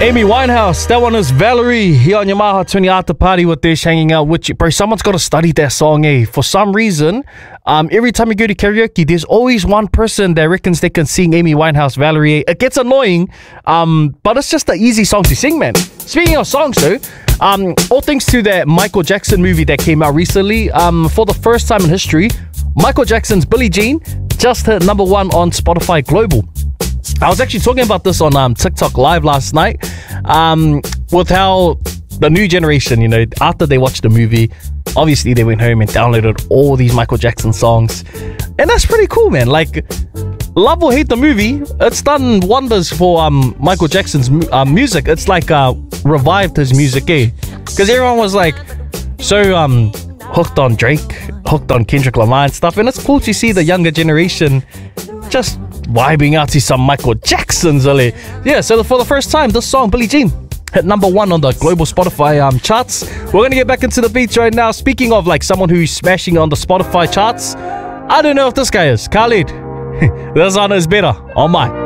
Amy Winehouse, that one is Valerie here on Yamaha 20 after party with Dish hanging out with you. Bro, someone's got to study that song, eh? For some reason, every time you go to karaoke, there's always one person that reckons they can sing Amy Winehouse, Valerie. It gets annoying, but it's just an easy song to sing, man. Speaking of songs, though, all thanks to that Michael Jackson movie that came out recently, for the first time in history, Michael Jackson's Billie Jean just hit #1 on Spotify Global. I was actually talking about this on TikTok Live last night, with how the new generation, you know, after they watched the movie, obviously they went home and downloaded all these Michael Jackson songs. And that's pretty cool, man. Like, love or hate the movie, it's done wonders for Michael Jackson's music. It's like revived his music, eh? Because everyone was like so hooked on Drake, hooked on Kendrick Lamar and stuff. And it's cool to see the younger generation just vibing out to some Michael Jackson's, yeah. So for the first time, this song Billie Jean hit #1 on the global Spotify charts. We're gonna get back into the beats right now. Speaking of like someone who's smashing on the Spotify charts, I don't know if this guy is Khalid. This one is better on my